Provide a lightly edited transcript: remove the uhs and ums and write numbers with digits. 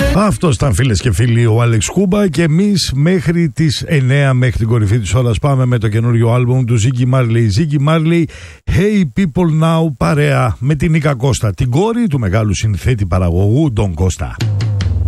Αυτός ήταν, φίλες και φίλοι, ο Άλεξ Κούμπα, και εμείς μέχρι τις 9, μέχρι την κορυφή της ώρας, πάμε με το καινούριο άλμπουμ του Ziggy Marley. Ziggy Marley, Hey People Now, παρέα με την Νίκα Κώστα, την κόρη του μεγάλου συνθέτη παραγωγού Ντον Κώστα.